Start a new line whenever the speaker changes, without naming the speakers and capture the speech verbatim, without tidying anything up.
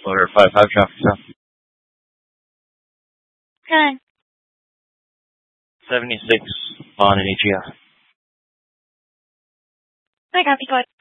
Order five five traffic south.
Okay.
seventy-six on an E G F.
I copy, go ahead.